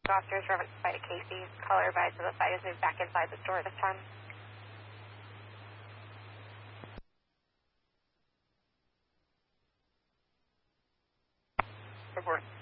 Officers referenced by Casey. Caller advised that the site has moved back inside the store this time. Report.